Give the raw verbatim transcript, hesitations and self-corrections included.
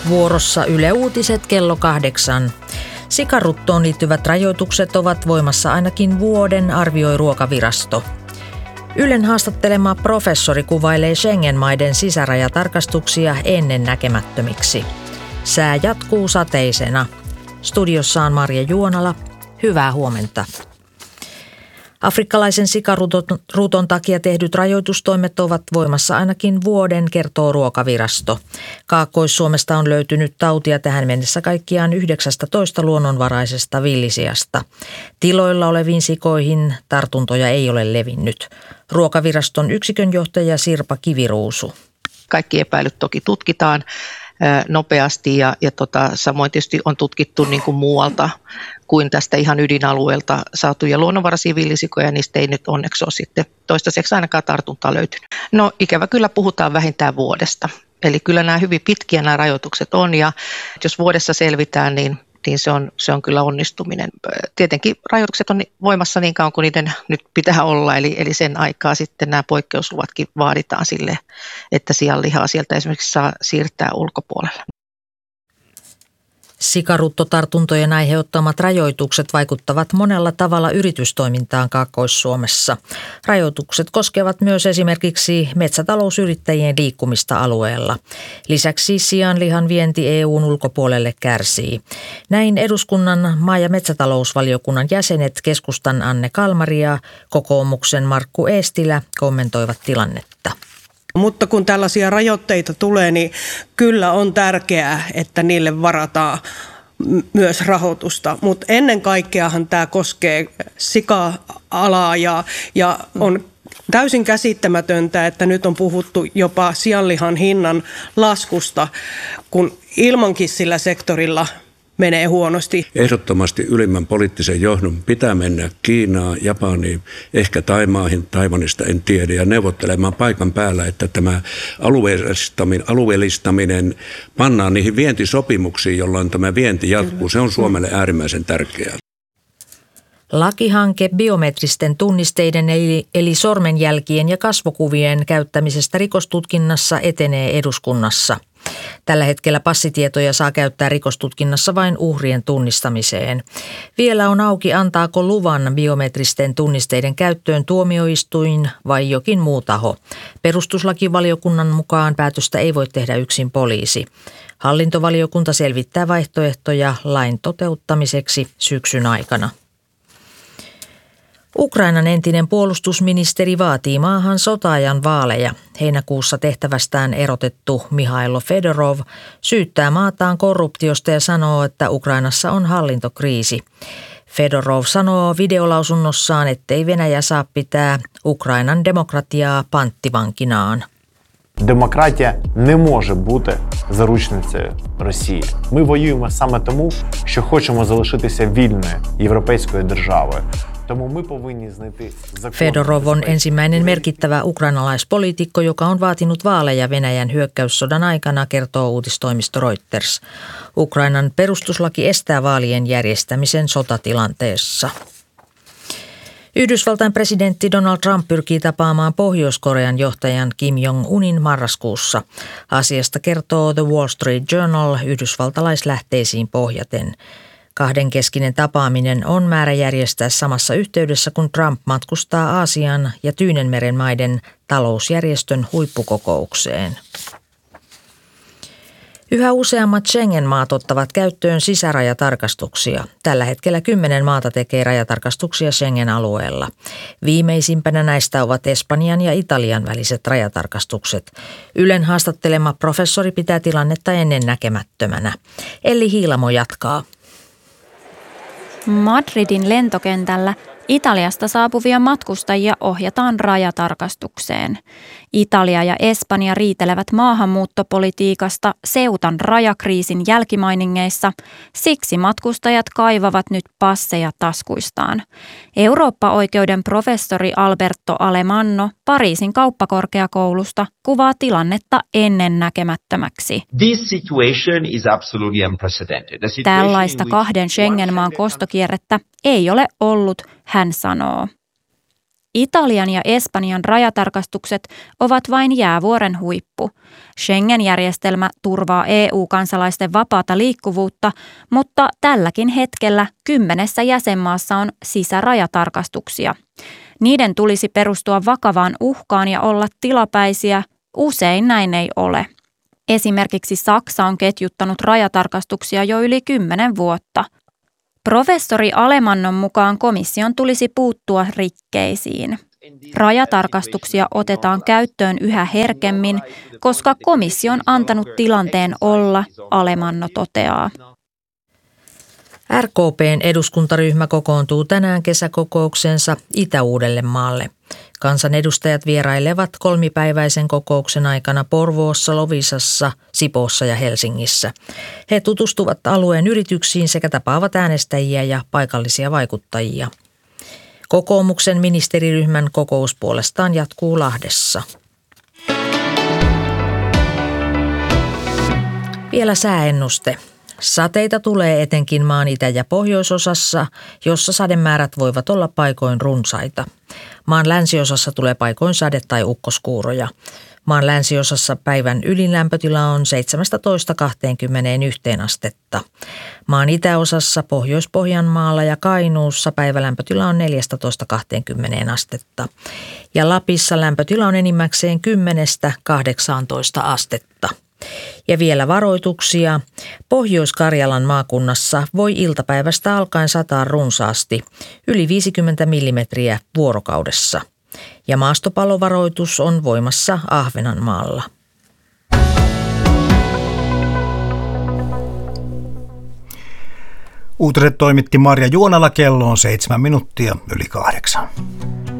Vuorossa Yle Uutiset kello kahdeksan. Sikaruttoon liittyvät rajoitukset ovat voimassa ainakin vuoden, arvioi Ruokavirasto. Ylen haastattelema professori kuvailee Schengen-maiden sisärajatarkastuksia ennennäkemättömiksi. Sää jatkuu sateisena. Studiossa on Marja Juonala. Hyvää huomenta. Afrikkalaisen sikaruton takia tehdyt rajoitustoimet ovat voimassa ainakin vuoden, kertoo Ruokavirasto. Kaakkois-Suomesta on löytynyt tautia tähän mennessä kaikkiaan yhdeksäntoista luonnonvaraisesta villisiasta. Tiloilla oleviin sikoihin tartuntoja ei ole levinnyt. Ruokaviraston yksikönjohtaja Sirpa Kiviruusu. Kaikki epäilyt toki tutkitaan nopeasti ja, ja tota, samoin tietysti on tutkittu niin kuin muualta kuin tästä ihan ydinalueelta saatuja luonnonvaraisia villisikoja, niistä ei nyt onneksi ole sitten toistaiseksi ainakaan tartuntaa löytynyt. No ikävä kyllä puhutaan vähintään vuodesta, eli kyllä nämä hyvin pitkiä nämä rajoitukset on ja jos vuodessa selvitään, niin niin se on, se on kyllä onnistuminen. Tietenkin rajoitukset on voimassa niin kauan kuin niiden nyt pitää olla, eli, eli sen aikaa sitten nämä poikkeusluvatkin vaaditaan sille, että sianlihaa sieltä esimerkiksi saa siirtää ulkopuolelle. Sikaruttotartuntojen aiheuttamat rajoitukset vaikuttavat monella tavalla yritystoimintaan Kaakkois-Suomessa. Rajoitukset koskevat myös esimerkiksi metsätalousyrittäjien liikkumista alueella. Lisäksi sianlihan vienti E U:n ulkopuolelle kärsii. Näin eduskunnan maa- ja metsätalousvaliokunnan jäsenet, keskustan Anne Kalmari ja kokoomuksen Markku Eestilä kommentoivat tilannetta. Mutta kun tällaisia rajoitteita tulee, niin kyllä on tärkeää, että niille varataan myös rahoitusta. Mutta ennen kaikkeahan tämä koskee sika-alaa ja, ja on täysin käsittämätöntä, että nyt on puhuttu jopa sianlihan hinnan laskusta, kun ilmankin sillä sektorilla menee huonosti. Ehdottomasti ylimmän poliittisen johdon pitää mennä Kiinaan, Japaniin, ehkä Taimaahin, Taiwanista en tiedä, ja neuvottelemaan paikan päällä, että tämä alueellistaminen, alueellistaminen pannaan niihin vientisopimuksiin, jolloin tämä vienti jatkuu. Se on Suomelle äärimmäisen tärkeää. Lakihanke biometristen tunnisteiden eli, eli sormenjälkien ja kasvokuvien käyttämisestä rikostutkinnassa etenee eduskunnassa. Tällä hetkellä passitietoja saa käyttää rikostutkinnassa vain uhrien tunnistamiseen. Vielä on auki, antaako luvan biometristen tunnisteiden käyttöön tuomioistuin vai jokin muu taho. Perustuslakivaliokunnan mukaan päätöstä ei voi tehdä yksin poliisi. Hallintovaliokunta selvittää vaihtoehtoja lain toteuttamiseksi syksyn aikana. Ukrainan entinen puolustusministeri vaatii maahan sota-ajan vaaleja. Heinäkuussa tehtävästään erotettu Mihailo Fedorov syyttää maataan korruptiosta ja sanoo, että Ukrainassa on hallintokriisi. Fedorov sanoo videolausunnossaan, ettei Venäjä saa pitää Ukrainan demokratiaa panttivankinaan. Демократія не може бути заручницею Росії. Ми воюємо саме тому, що хочемо залишитися вільною європейською державою. Fedorov on ensimmäinen merkittävä ukrainalaispoliitikko, joka on vaatinut vaaleja Venäjän hyökkäyssodan aikana, kertoo uutistoimisto Reuters. Ukrainan perustuslaki estää vaalien järjestämisen sotatilanteessa. Yhdysvaltain presidentti Donald Trump pyrkii tapaamaan Pohjois-Korean johtajan Kim Jong-unin marraskuussa. Asiasta kertoo The Wall Street Journal yhdysvaltalaislähteisiin pohjaten. Kahdenkeskinen tapaaminen on määrä järjestää samassa yhteydessä, kun Trump matkustaa Aasian ja Tyynenmeren maiden talousjärjestön huippukokoukseen. Yhä useammat Schengen-maat ottavat käyttöön sisärajatarkastuksia. Tällä hetkellä kymmenen maata tekee rajatarkastuksia Schengen-alueella. Viimeisimpänä näistä ovat Espanjan ja Italian väliset rajatarkastukset. Ylen haastattelema professori pitää tilannetta ennennäkemättömänä. Elli Hiilamo jatkaa. Madridin lentokentällä Italiasta saapuvia matkustajia ohjataan rajatarkastukseen. Italia ja Espanja riitelevät maahanmuuttopolitiikasta Seutan rajakriisin jälkimainingeissa, siksi matkustajat kaivavat nyt passeja taskuistaan. Eurooppa-oikeuden professori Alberto Alemanno Pariisin kauppakorkeakoulusta kuvaa tilannetta ennennäkemättömäksi. This situation is absolutely unprecedented. Tällaista kahden Schengen-maan kostokierrettä ei ole ollut, hän sanoo. Italian ja Espanjan rajatarkastukset ovat vain jäävuoren huippu. Schengen-järjestelmä turvaa E U-kansalaisten vapaata liikkuvuutta, mutta tälläkin hetkellä kymmenessä jäsenmaassa on sisärajatarkastuksia. Niiden tulisi perustua vakavaan uhkaan ja olla tilapäisiä. Usein näin ei ole. Esimerkiksi Saksa on ketjuttanut rajatarkastuksia jo yli kymmenen vuotta. Professori Alemannon mukaan komission tulisi puuttua rikkeisiin. Rajatarkastuksia otetaan käyttöön yhä herkemmin, koska komissio on antanut tilanteen olla, Alemanno toteaa. R K P:n eduskuntaryhmä kokoontuu tänään kesäkokouksensa Itä-Uudellemaalle. Kansanedustajat vierailevat kolmipäiväisen kokouksen aikana Porvoossa, Loviisassa, Sipoossa ja Helsingissä. He tutustuvat alueen yrityksiin sekä tapaavat äänestäjiä ja paikallisia vaikuttajia. Kokoomuksen ministeriryhmän kokous puolestaan jatkuu Lahdessa. Vielä sääennuste. Sateita tulee etenkin maan itä- ja pohjoisosassa, jossa sademäärät voivat olla paikoin runsaita. Maan länsiosassa tulee paikoin sade- tai ukkoskuuroja. Maan länsiosassa päivän ylin lämpötila on seitsemästätoista kaksikymmentäyksi astetta. Maan itäosassa Pohjois-Pohjanmaalla ja Kainuussa päivälämpötila on neljästätoista kaksikymmentä astetta. Ja Lapissa lämpötila on enimmäkseen kymmenestä kahdeksaantoista astetta. Ja vielä varoituksia. Pohjois-Karjalan maakunnassa voi iltapäivästä alkaen sataa runsaasti, yli viisikymmentä millimetriä vuorokaudessa. Ja maastopallovaroitus on voimassa Ahvenanmaalla. Uutiset toimitti Marja Juonala, kello on seitsemän minuuttia yli kahdeksan.